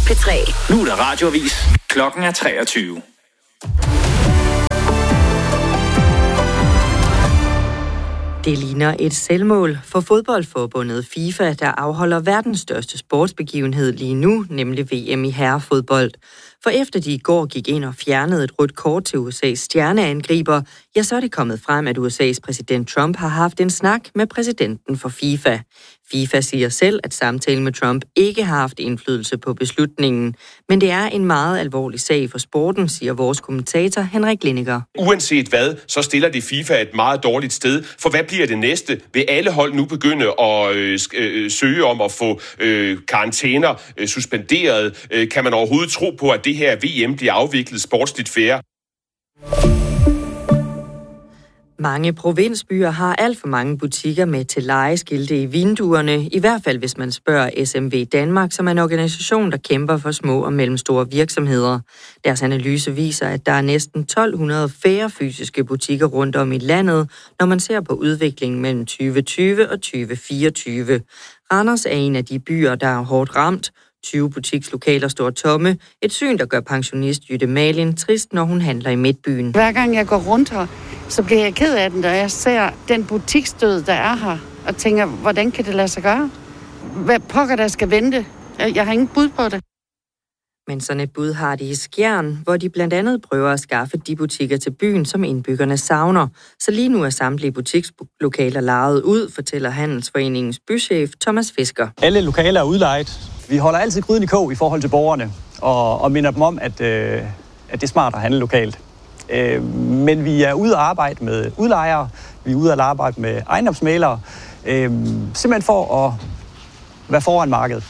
P3. Nu er der radioavis. Klokken er 23. Det ligner et selvmål for fodboldforbundet FIFA, der afholder verdens største sportsbegivenhed lige nu, nemlig VM i herrefodbold. For efter de i går gik ind og fjernede et rødt kort til USA's stjerneangriber, ja, så er det kommet frem, at USA's præsident Trump har haft en snak med præsidenten for FIFA. FIFA siger selv, at samtalen med Trump ikke har haft indflydelse på beslutningen. Men det er en meget alvorlig sag for sporten, siger vores kommentator Henrik Lindiger. Uanset hvad, så stiller det FIFA et meget dårligt sted. For hvad bliver det næste? Vil alle hold nu begynde at søge om at få karantæner suspenderet? Kan man overhovedet tro på, at det her VM bliver afviklet sportsligt fair? Mange provinsbyer har alt for mange butikker med til lejeskilte i vinduerne, i hvert fald hvis man spørger SMV Danmark, som er en organisation, der kæmper for små og mellemstore virksomheder. Deres analyse viser, at der er næsten 1200 færre fysiske butikker rundt om i landet, når man ser på udviklingen mellem 2020 og 2024. Randers er en af de byer, der er hårdt ramt. 20 butikslokaler står tomme. Et syn, der gør pensionist Jytte Malin trist, når hun handler i midtbyen. Hver gang jeg går rundt her, så bliver jeg ked af den, da jeg ser den butiksdød, der er her, og tænker, hvordan kan det lade sig gøre? Hvad pokker der skal vente? Jeg har ingen bud på det. Men sådan et bud har de i Skjern, hvor de blandt andet prøver at skaffe de butikker til byen, som indbyggerne savner. Så lige nu er samtlige butikslokaler lejet ud, fortæller Handelsforeningens bychef Thomas Fisker. Alle lokaler er udlejet. Vi holder altid gryden i kog i forhold til borgerne, og minder dem om, at det er smart at handle lokalt. Men vi er ude at arbejde med udlejere, vi er ude at arbejde med ejendomsmælere, simpelthen for at være foran markedet.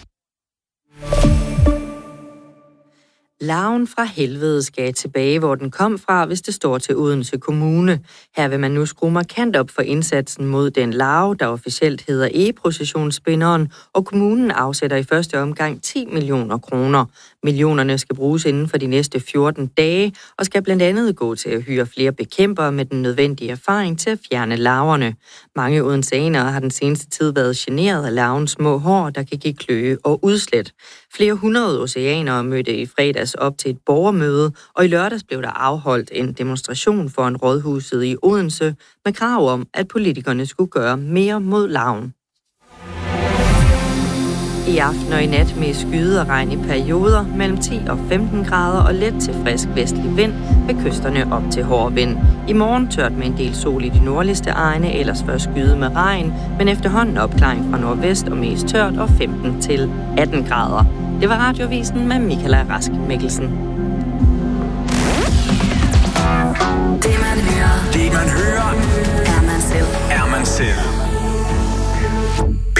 Larven fra helvede skal tilbage, hvor den kom fra, hvis det står til Odense Kommune. Her vil man nu skrue markant op for indsatsen mod den larve, der officielt hedder e-processionsspinderen, og kommunen afsætter i første omgang 10 millioner kroner. Millionerne skal bruges inden for de næste 14 dage, og skal blandt andet gå til at hyre flere bekæmpere med den nødvendige erfaring til at fjerne larverne. Mange odenseanere har den seneste tid været generet af larvens små hår, der kan give kløe og udslæt. Flere hundrede oceanere mødte i fredags op til et borgermøde, og i lørdags blev der afholdt en demonstration foran rådhuset i Odense med krav om, at politikerne skulle gøre mere mod larven. I aften og i nat med skyde og regn i perioder mellem 10 og 15 grader og let til frisk vestlig vind ved kysterne op til hård vind. I morgen tørt med en del sol i de nordligste egne, ellers først skyde med regn, men efterhånden opklaring fra nordvest og mest tørt og 15 til 18 grader. Det var Radioavisen med Michaela Rask Mikkelsen.